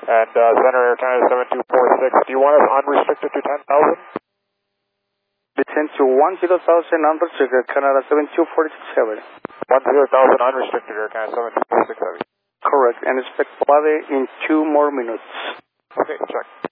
And Center Air Canada 7246, do you want us unrestricted to 10,000? Descend to 10,000 unrestricted, Canada 7247. 10,000 unrestricted Air Canada 7246. Correct, and expect body in 2 more minutes. Okay, check.